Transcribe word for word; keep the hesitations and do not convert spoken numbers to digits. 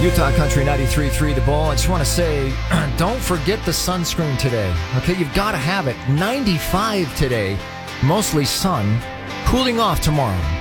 Utah Country ninety-three point three The Bull. I just want to say, don't forget the sunscreen today. Okay, you've got to have it. ninety-five today, mostly sun, cooling off tomorrow.